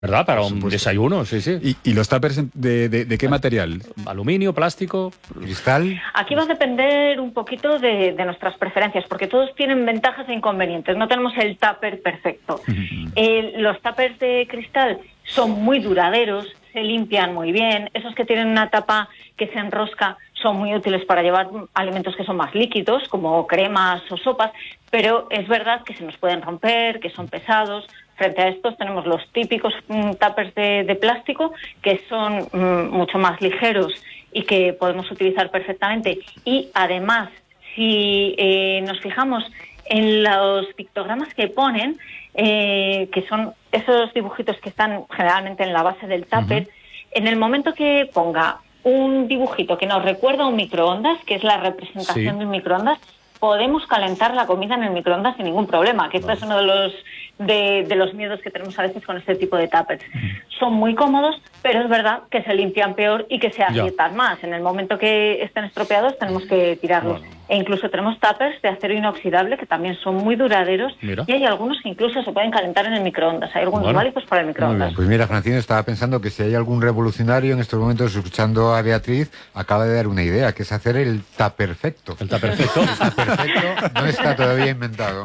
¿Verdad? Para un desayuno, sí. ¿Y los tuppers de qué material? Aluminio, plástico, cristal. Aquí va a depender un poquito de nuestras preferencias, porque todos tienen ventajas e inconvenientes. No tenemos el tupper perfecto. Los tuppers de cristal son muy duraderos, se limpian muy bien. Esos que tienen una tapa que se enrosca son muy útiles para llevar alimentos que son más líquidos, como cremas o sopas, pero es verdad que se nos pueden romper, que son pesados. Frente a estos tenemos los típicos tuppers de plástico, que son mucho más ligeros y que podemos utilizar perfectamente. Y además, si nos fijamos en los pictogramas que ponen, que son esos dibujitos que están generalmente en la base del tupper, en el momento que ponga un dibujito que nos recuerda a un microondas, que es la representación de un microondas, podemos calentar la comida en el microondas sin ningún problema, que esto es uno de los miedos que tenemos a veces con este tipo de tuppers. Son muy cómodos, pero es verdad que se limpian peor y que se agrietan más. En el momento que estén estropeados tenemos que tirarlos. E incluso tenemos tuppers de acero inoxidable que también son muy duraderos. Y hay algunos que incluso se pueden calentar en el microondas. Hay algunos válidos para el microondas. Pues mira, Francino, estaba pensando que si hay algún revolucionario en estos momentos escuchando a Beatriz, acaba de dar una idea, que es hacer el tupperfecto. El tupperfecto. El tupperfecto no está todavía inventado.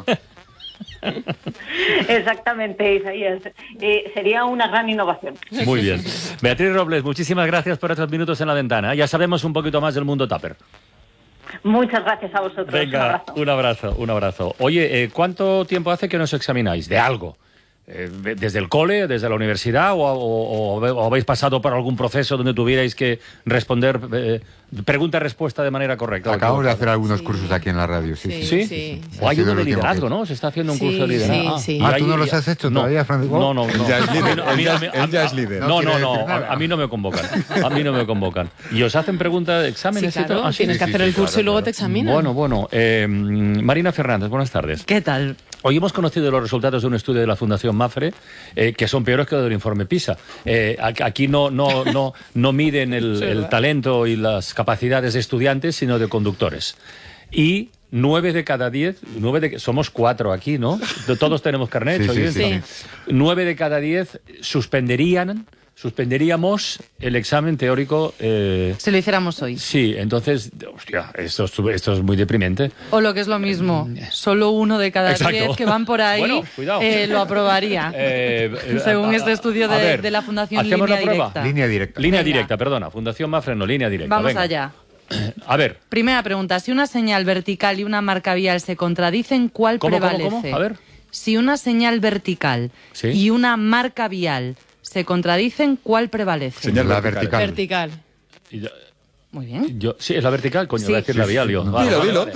Exactamente, Isaías. Sería una gran innovación. Muy bien. Beatriz Robles, muchísimas gracias por estos minutos en la ventana. Ya sabemos un poquito más del mundo tupper. Muchas gracias a vosotros. Venga, un abrazo. Oye, ¿cuánto tiempo hace que nos examináis de algo? ¿Desde el cole, desde la universidad o habéis pasado por algún proceso donde tuvierais que responder pregunta-respuesta de manera correcta? Acabamos de hacer algunos cursos aquí en la radio, ¿Sí? O hay uno de liderazgo, ¿no? Se está haciendo un curso de liderazgo. ¿tú no los has hecho todavía, Francisco? No. Él ya es líder. No, a mí no me convocan. ¿Y os hacen preguntas, exámenes? Sí, claro, tienes que hacer el curso y luego te examinan. Bueno. Marina Fernández, buenas tardes. ¿Qué tal? Hoy hemos conocido los resultados de un estudio de la Fundación Mapfre, que son peores que los del informe PISA. Aquí no miden el talento y las capacidades de estudiantes, sino de conductores. Y 9 de cada 10, somos 4 aquí, ¿no? Todos tenemos carnet, sí. 9 de cada 10 suspenderíamos el examen teórico. Si lo hiciéramos hoy. Sí, entonces, hostia, esto es muy deprimente. O lo que es lo mismo, solo 1 de cada 10 que van por ahí lo aprobaría. Según este estudio de la Fundación Línea Directa. Línea Directa, perdona. Fundación Mapfre, no, Línea Directa. Vamos allá. A ver. Primera pregunta. Si una señal vertical y una marca vial se contradicen, ¿cuál prevalece? ¿Cómo? A ver. Si una señal vertical y una marca vial se contradicen, ¿cuál prevalece? Señal vertical. Muy bien. Sí, es la vertical, coño, voy a decir la vial yo. Dilo.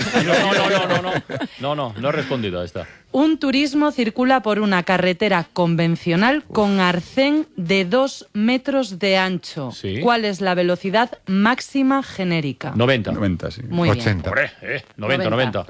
No he respondido a esta. Un turismo circula por una carretera convencional con arcén de 2 metros de ancho. Sí. ¿Cuál es la velocidad máxima genérica? 90, sí. Muy 80. bien. 90.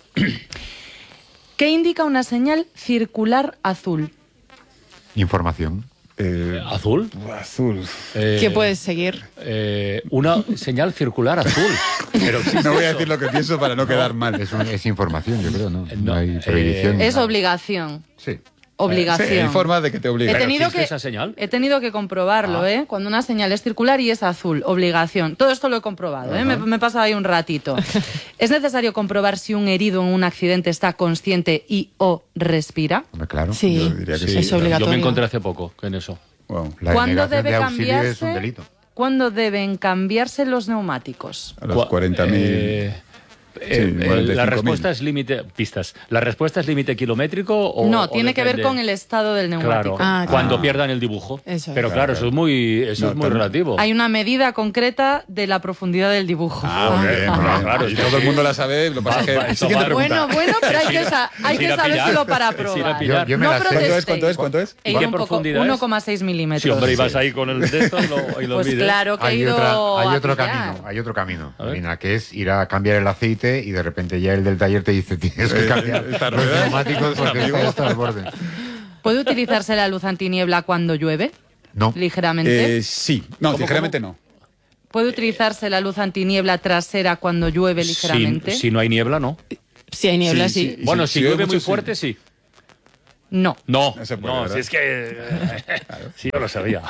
¿Qué indica una señal circular azul? Información. ¿Azul? ¿Qué puedes seguir? Una señal circular azul. Pero no voy a decir lo que pienso para no quedar mal. Es información, yo creo, ¿no? No hay prohibición. Es obligación. Sí. Obligación. Sí, hay forma de que te obliguen. ¿Esa señal? He tenido que comprobarlo, Cuando una señal es circular y es azul, obligación. Todo esto lo he comprobado, me he pasado ahí un ratito. ¿Es necesario comprobar si un herido en un accidente está consciente o respira? Claro. Sí, yo diría que sí. Es obligatorio. Yo me encontré hace poco en eso. Wow. La ¿Cuándo denegación debe de auxilio cambiarse? es un delito. ¿Cuándo deben cambiarse los neumáticos? A los 40.000... la respuesta es límite pistas. ¿La respuesta es límite kilométrico o no? Tiene que ver depende? con el estado del neumático. Claro, cuando pierdan el dibujo. Pero claro, eso es muy relativo. Hay una medida concreta de la profundidad del dibujo. Claro, y todo el mundo la sabe. Lo que pasa es que siguiente pregunta. Bueno, pero hay que sabérselo para probar. Yo me la sé. ¿Cuánto es? ¿Y qué profundidad 1,6 milímetros. Sí, hombre, y vas ahí con el dedo y lo pues mides. Claro que hay otro camino, Marina, que es ir a cambiar el aceite y de repente ya el del taller te dice tienes que cambiar los neumáticos porque está al borde. ¿Puede utilizarse la luz antiniebla cuando llueve? No. ¿Ligeramente? Sí. No, ligeramente no. ¿Puede utilizarse la luz antiniebla trasera cuando llueve ligeramente? Si no hay niebla, no. Si hay niebla, sí. Bueno, si llueve muy fuerte, sí. No. No, No se puede, no, ¿verdad? si es que... sí, yo lo sabía.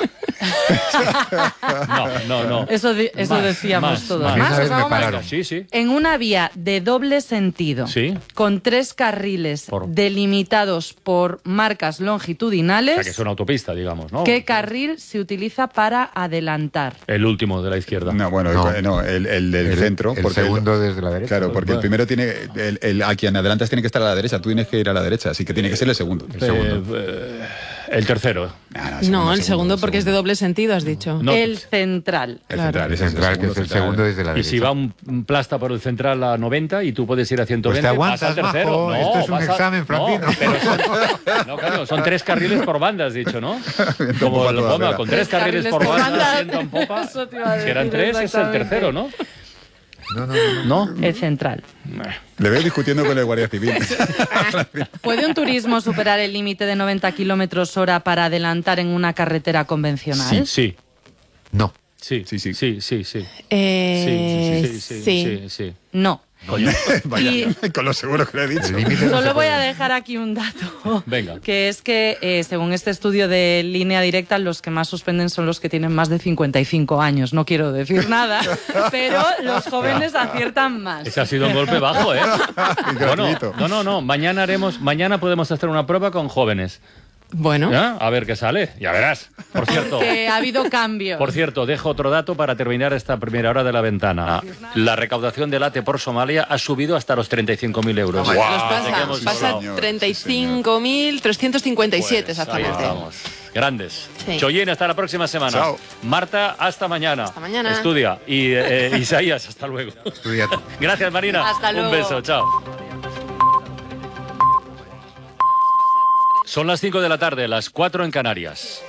No. Eso decíamos todos. más. Más, Esa vez os me hago más. pararon. Sí. En una vía de doble sentido, Sí. con 3 carriles delimitados por marcas longitudinales, O sea, que es una autopista, digamos, ¿no? ¿qué carril se utiliza para adelantar? El último de la izquierda. No, bueno, el del centro. El porque segundo desde la derecha. Claro, porque el primero tiene... a quien adelantas tiene que estar a la derecha, tú tienes que ir a la derecha, así que tiene que ser el segundo. El tercero. No, el segundo porque es de doble sentido, has dicho. No. El central. El Claro. central, El ese es central, que es el central. segundo desde la Y derecha. si va un plasta por el central a 90 y tú puedes ir a 120, Pues te aguantas, vas al tercero. majo, esto es un vas a- examen, Francino. No, pero claro, son 3 carriles por banda, has dicho, ¿no? Viento Como popa el toda Poma, vela. con 3 carriles por banda, viento en popa. Eso te iba a Si eran decir, 3, es el exactamente. tercero, ¿no? No. El central. Le veo discutiendo con el Guardia Civil. ¿Puede un turismo superar el límite de 90 kilómetros hora para adelantar en una carretera convencional? Sí. No. Sí. Sí. Sí. Sí. No. Vaya, con lo seguro que lo he dicho. El límite no se Solo voy a puede. dejar aquí un dato. Venga. Que es que, según este estudio de línea directa, los que más suspenden son los que tienen más de 55 años. No quiero decir nada, pero los jóvenes aciertan más. Ese ha sido un golpe bajo, ¿eh? Gratuito. No. Mañana podemos hacer una prueba con jóvenes. Bueno. ¿Ya? A ver qué sale. Ya verás. Por cierto. Que ha habido cambios. Por cierto, dejo otro dato para terminar esta primera hora de la ventana. La recaudación del ATE por Somalia ha subido hasta los 35.000 euros. Los Desde que hemos pasa hablado. 35.357 exactamente. Ahí estamos. Grandes. Sí. Choyín, hasta la próxima semana. Chao. Marta, hasta mañana. Hasta mañana. Estudia. Y Isaías, hasta luego. Estudia tú. Gracias, Marina. Hasta luego. Un beso, chao. Son las 5 de la tarde, las 4 en Canarias.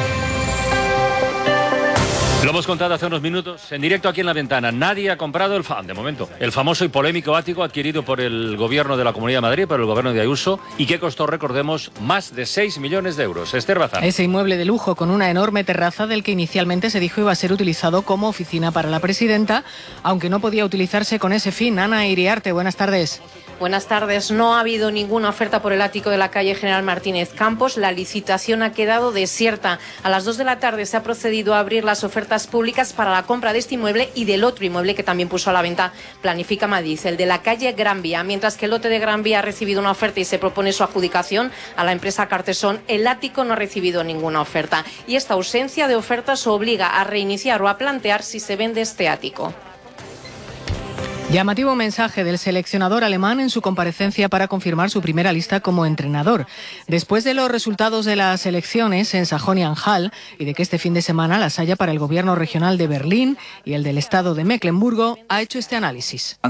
Lo hemos contado hace unos minutos, en directo aquí en La Ventana. Nadie ha comprado el famoso y polémico ático adquirido por el gobierno de la Comunidad de Madrid, por el gobierno de Ayuso, y que costó, recordemos, más de 6 millones de euros. Esther Bazán. Ese inmueble de lujo con una enorme terraza del que inicialmente se dijo iba a ser utilizado como oficina para la presidenta, aunque no podía utilizarse con ese fin. Ana Iriarte, buenas tardes. Buenas tardes. No ha habido ninguna oferta por el ático de la calle General Martínez Campos. La licitación ha quedado desierta. A las 2 de la tarde se ha procedido a abrir las ofertas públicas para la compra de este inmueble y del otro inmueble que también puso a la venta Planifica Madrid, el de la calle Gran Vía. Mientras que el lote de Gran Vía ha recibido una oferta y se propone su adjudicación a la empresa Cartesón, el ático no ha recibido ninguna oferta. Y esta ausencia de ofertas obliga a reiniciar o a plantear si se vende este ático. Llamativo mensaje del seleccionador alemán en su comparecencia para confirmar su primera lista como entrenador. Después de los resultados de las elecciones en Sajonia-Anhalt y de que este fin de semana las haya para el gobierno regional de Berlín y el del estado de Mecklemburgo, ha hecho este análisis.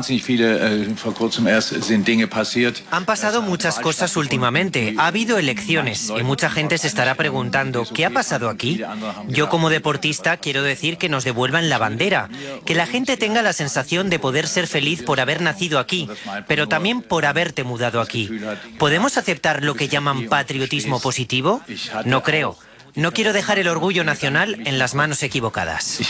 Han pasado muchas cosas últimamente. Ha habido elecciones y mucha gente se estará preguntando ¿qué ha pasado aquí? Yo como deportista quiero decir que nos devuelvan la bandera, que la gente tenga la sensación de poder ser feliz por haber nacido aquí, pero también por haberte mudado aquí. ¿Podemos aceptar lo que llaman patriotismo positivo? No creo. No quiero dejar el orgullo nacional en las manos equivocadas.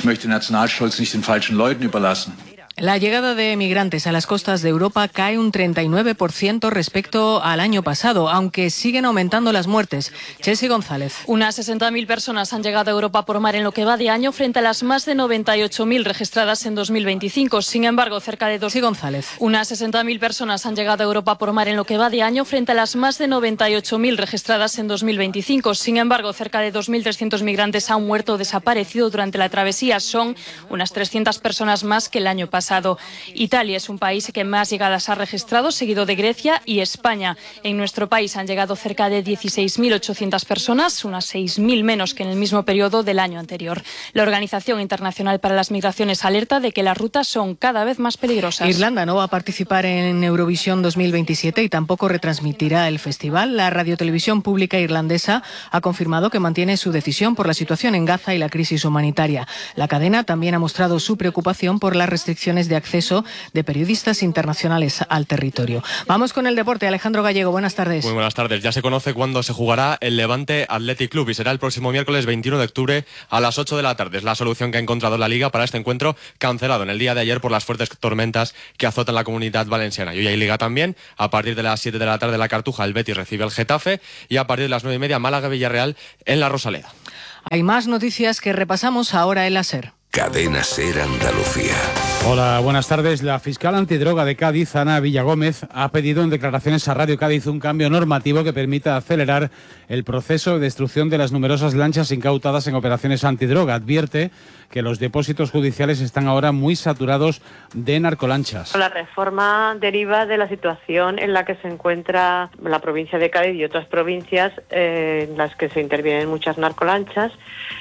La llegada de migrantes a las costas de Europa cae un 39% respecto al año pasado, aunque siguen aumentando las muertes. Chelsea González. Unas 60.000 personas han llegado a Europa por mar en lo que va de año, frente a las más de 98.000 registradas en 2025. Sin embargo, cerca de Unas 60.000 personas han llegado a Europa por mar en lo que va de año, frente a las más de 98.000 registradas en 2025. Sin embargo, cerca de 2.300 migrantes han muerto o desaparecido durante la travesía. Son unas 300 personas más que el año pasado. Italia es un país que más llegadas ha registrado, seguido de Grecia y España. En nuestro país han llegado cerca de 16.800 personas, unas 6.000 menos que en el mismo periodo del año anterior. La Organización Internacional para las Migraciones alerta de que las rutas son cada vez más peligrosas. Irlanda no va a participar en Eurovisión 2027 y tampoco retransmitirá el festival. La radiotelevisión pública irlandesa ha confirmado que mantiene su decisión por la situación en Gaza y la crisis humanitaria. La cadena también ha mostrado su preocupación por las restricciones condiciones de acceso de periodistas internacionales al territorio. Vamos con el deporte. Alejandro Gallego, buenas tardes. Muy buenas tardes. Ya se conoce cuándo se jugará el Levante Athletic Club y será el próximo miércoles 21 de octubre a las 8 de la tarde. Es la solución que ha encontrado la Liga para este encuentro, cancelado en el día de ayer por las fuertes tormentas que azotan la Comunidad Valenciana. Y hoy hay Liga también. A partir de las 7 de la tarde la Cartuja, el Betis recibe el Getafe y a partir de las 9:30 Málaga-Villarreal en la Rosaleda. Hay más noticias que repasamos ahora en la SER. Cadena SER Andalucía. Hola, buenas tardes. La fiscal antidroga de Cádiz, Ana Villagómez, ha pedido en declaraciones a Radio Cádiz un cambio normativo que permita acelerar el proceso de destrucción de las numerosas lanchas incautadas en operaciones antidroga. Advierte que los depósitos judiciales están ahora muy saturados de narcolanchas. La reforma deriva de la situación en la que se encuentra la provincia de Cádiz y otras provincias en las que se intervienen muchas narcolanchas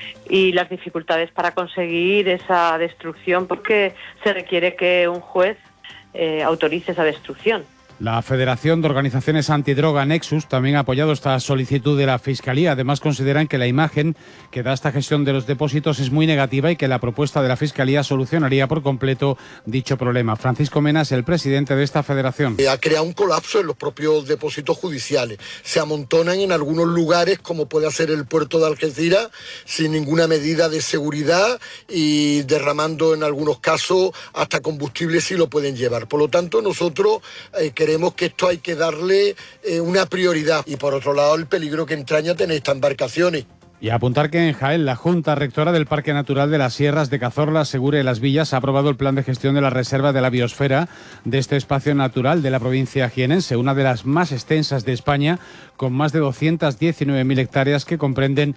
y las dificultades para conseguir esa destrucción, porque se requiere que un juez autorice esa destrucción. La Federación de Organizaciones Antidroga Nexus también ha apoyado esta solicitud de la Fiscalía. Además, consideran que la imagen que da esta gestión de los depósitos es muy negativa y que la propuesta de la Fiscalía solucionaría por completo dicho problema. Francisco Mena es el presidente de esta federación. Ha creado un colapso en los propios depósitos judiciales. Se amontonan en algunos lugares, como puede ser el puerto de Algeciras, sin ninguna medida de seguridad y derramando en algunos casos hasta combustible si lo pueden llevar. Por lo tanto, nosotros creemos que esto hay que darle una prioridad y por otro lado el peligro que entraña tener estas embarcaciones. Y a apuntar que en Jaén la Junta Rectora del Parque Natural de las Sierras de Cazorla, Segura y Las Villas ha aprobado el plan de gestión de la Reserva de la Biosfera de este espacio natural de la provincia jienense, una de las más extensas de España, con más de 219.000 hectáreas que comprenden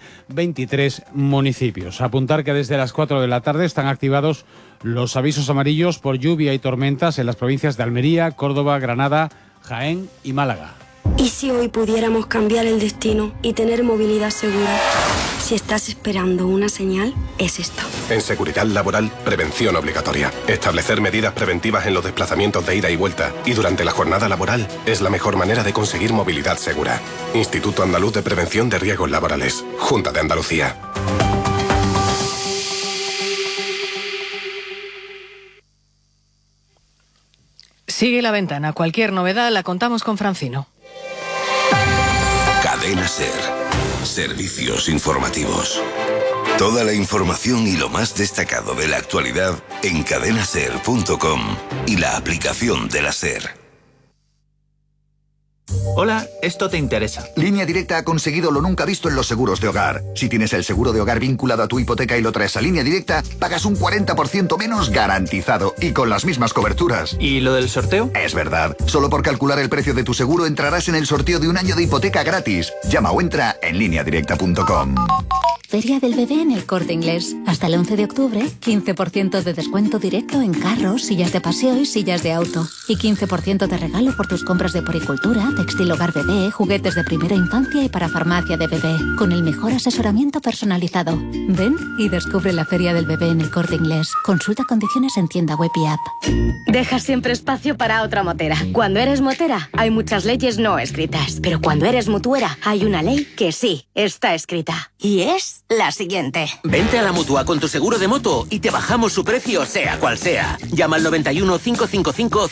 23 municipios. A apuntar que desde las 4 de la tarde están activados los avisos amarillos por lluvia y tormentas en las provincias de Almería, Córdoba, Granada, Jaén y Málaga. ¿Y si hoy pudiéramos cambiar el destino y tener movilidad segura? Si estás esperando una señal, es esta. En seguridad laboral, prevención obligatoria. Establecer medidas preventivas en los desplazamientos de ida y vuelta y durante la jornada laboral es la mejor manera de conseguir movilidad segura. Instituto Andaluz de Prevención de Riesgos Laborales. Junta de Andalucía. Sigue La Ventana. Cualquier novedad la contamos con Francino. Cadena SER. Servicios informativos. Toda la información y lo más destacado de la actualidad en cadenaser.com y la aplicación de la SER. Hola, esto te interesa. Línea Directa ha conseguido lo nunca visto en los seguros de hogar. Si tienes el seguro de hogar vinculado a tu hipoteca y lo traes a Línea Directa, pagas un 40% menos garantizado y con las mismas coberturas. ¿Y lo del sorteo? Es verdad. Solo por calcular el precio de tu seguro entrarás en el sorteo de un año de hipoteca gratis. Llama o entra en lineadirecta.com. Feria del Bebé en El Corte Inglés. Hasta el 11 de octubre, 15% de descuento directo en carros, sillas de paseo y sillas de auto. Y 15% de regalo por tus compras de poricultura, textil hogar bebé, juguetes de primera infancia y para farmacia de bebé. Con el mejor asesoramiento personalizado. Ven y descubre la Feria del Bebé en El Corte Inglés. Consulta condiciones en tienda web y app. Deja siempre espacio para otra motera. Cuando eres motera, hay muchas leyes no escritas. Pero cuando eres mutuera, hay una ley que sí está escrita. Y es la siguiente. Vente a la Mutua con tu seguro de moto y te bajamos su precio sea cual sea. Llama al 91 555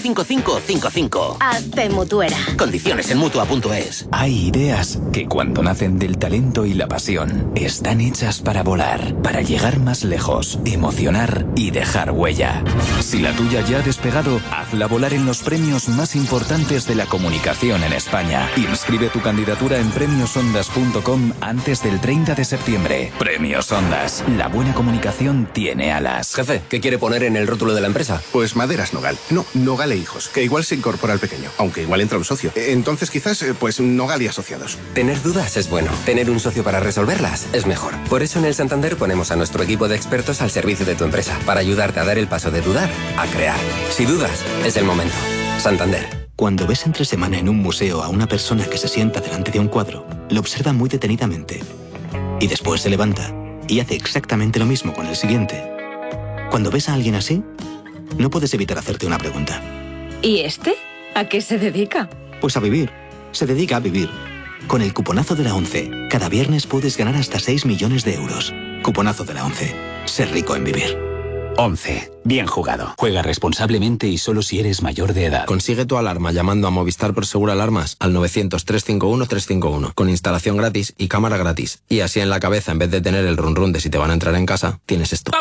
5555. Hazte mutuera. Condiciones en Mutua.es. Hay ideas que cuando nacen del talento y la pasión están hechas para volar, para llegar más lejos, emocionar y dejar huella. Si la tuya ya ha despegado, hazla volar en los premios más importantes de la comunicación en España. Inscribe tu candidatura en premiosondas.com antes del 30 de septiembre. Premios Ondas. La buena comunicación tiene alas. Jefe, ¿qué quiere poner en el rótulo de la empresa? Pues Maderas Nogal. No, Nogal e Hijos, que igual se incorpora al pequeño, aunque igual entra un socio. Entonces quizás, pues Nogal y Asociados. Tener dudas es bueno. Tener un socio para resolverlas es mejor. Por eso en el Santander ponemos a nuestro equipo de expertos al servicio de tu empresa, para ayudarte a dar el paso de dudar a crear. Si dudas, es el momento. Santander. Cuando ves entre semana en un museo a una persona que se sienta delante de un cuadro, lo observa muy detenidamente. Y después se levanta y hace exactamente lo mismo con el siguiente. Cuando ves a alguien así, no puedes evitar hacerte una pregunta. ¿Y este? ¿A qué se dedica? Pues a vivir. Se dedica a vivir. Con el cuponazo de la ONCE, cada viernes puedes ganar hasta 6 millones de euros. Cuponazo de la ONCE. Ser rico en vivir. 11. Bien jugado. Juega responsablemente y solo si eres mayor de edad. Consigue tu alarma llamando a Movistar Prosegur Alarmas al 900-351-351 con instalación gratis y cámara gratis. Y así en la cabeza, en vez de tener el run run de si te van a entrar en casa, tienes esto.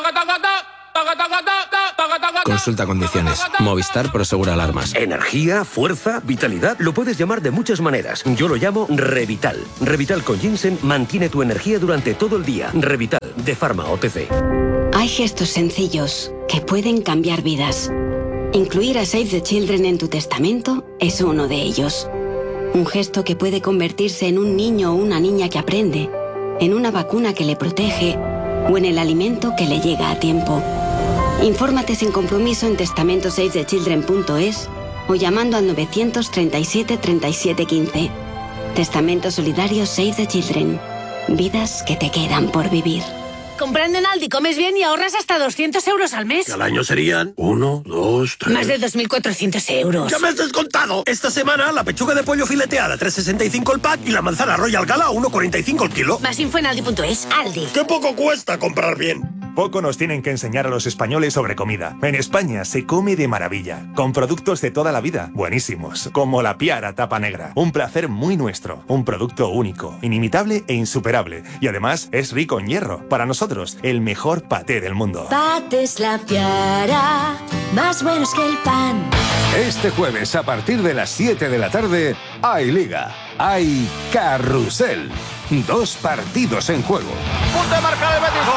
Consulta condiciones. Movistar Prosegur Alarmas. Energía, fuerza, vitalidad. Lo puedes llamar de muchas maneras. Yo lo llamo Revital. Revital con ginseng mantiene tu energía durante todo el día. Revital, de Pharma OTC. Hay gestos sencillos que pueden cambiar vidas. Incluir a Save the Children en tu testamento es uno de ellos. Un gesto que puede convertirse en un niño o una niña que aprende, en una vacuna que le protege o en el alimento que le llega a tiempo. Infórmate sin compromiso en testamentosavethechildren.es o llamando al 937 37 15. Testamento solidario Save the Children. Vidas que te quedan por vivir. Comprando en Aldi comes bien y ahorras hasta 200 euros al mes. Que al año serían 1, 2, 3... Más de 2.400 euros. ¡Ya me has descontado! Esta semana la pechuga de pollo fileteada 3,65 el pack y la manzana Royal Gala 1,45 el kilo. Más info en Aldi.es. Aldi. ¡Qué poco cuesta comprar bien! Poco nos tienen que enseñar a los españoles sobre comida. En España se come de maravilla, con productos de toda la vida, buenísimos, como la Piara tapa negra. Un placer muy nuestro, un producto único, inimitable e insuperable. Y además es rico en hierro. Para nosotros, el mejor paté del mundo. Patés La Piara, más buenos que el pan. Este jueves, a partir de las 7 de la tarde, hay Liga, hay Carrusel. 2 partidos en juego. Punto de marca de Betis.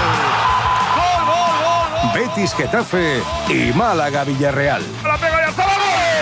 Gol. Betis Getafe y Málaga Villarreal. La pega y hasta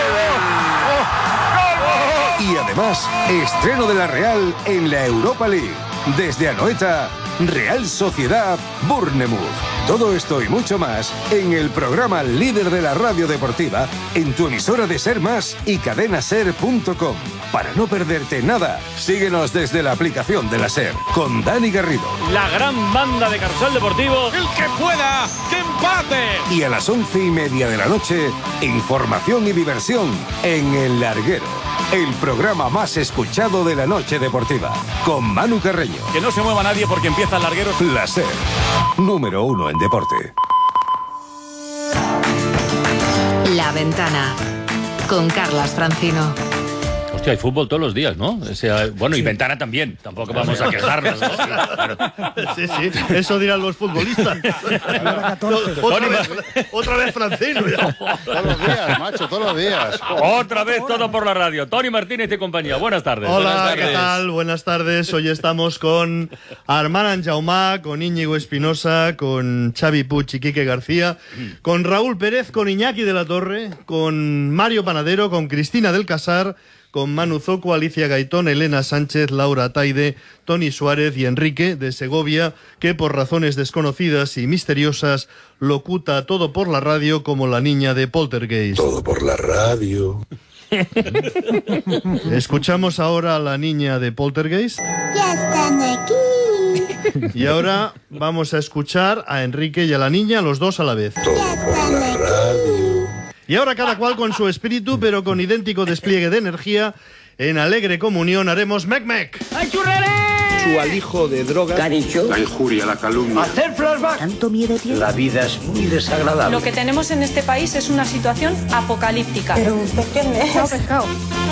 ¡Gol! Y además, estreno de la Real en la Europa League. Desde Anoeta, Real Sociedad Bournemouth. Todo esto y mucho más en el programa líder de la radio deportiva, en tu emisora de Ser Más y cadenaser.com. Para no perderte nada, síguenos desde la aplicación de la Ser, con Dani Garrido. La gran banda de Carrusel Deportivo. El que pueda, que empate. Y a las 11:30 de la noche, información y diversión en El Larguero, el programa más escuchado de la noche deportiva, con Manu Carreño. Que no se mueva nadie porque empieza El Larguero. La Ser, número 1 en deporte. La Ventana, con Carlas Francino. Hostia, hay fútbol todos los días, ¿no? O sea, bueno, y Ventana también. Tampoco vamos a quejarnos, ¿no? Sí, eso dirán los futbolistas. Otra vez Francino. Todos los días, macho, todos los días. Otra vez todo por la radio. Tony Martínez y compañía. Buenas tardes. Hola, buenas tardes. ¿qué tal? Buenas tardes. Hoy estamos con Armand Anjaumá, con Íñigo Espinosa, con Xavi Puig y Quique García, con Raúl Pérez, con Iñaki de la Torre, con Mario Panadero, con Cristina del Casar, con Manu Zoco, Alicia Gaitón, Elena Sánchez, Laura Taide, Tony Suárez y Enrique de Segovia, que por razones desconocidas y misteriosas locuta todo por la radio como la niña de Poltergeist. Todo por la radio. Escuchamos ahora a la niña de Poltergeist. Ya están aquí. Y ahora vamos a escuchar a Enrique y a la niña, los dos a la vez. Todo por la radio. Y ahora cada cual con su espíritu, pero con idéntico despliegue de energía, en alegre comunión haremos mec-mec. ¡Ay, churrere! Su alijo de drogas. ¿Qué ha dicho? La injuria, la calumnia. Hacer flashback. ¿Tanto miedo tiene? La vida es muy desagradable. Lo que tenemos en este país es una situación apocalíptica. Pero usted quién es. pescado.